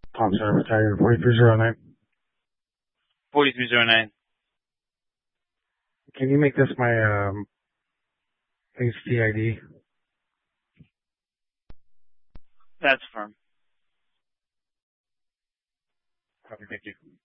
Tom Center Battalion 4309. 4309. Can you make this my HTID? That's firm. Copy, thank you.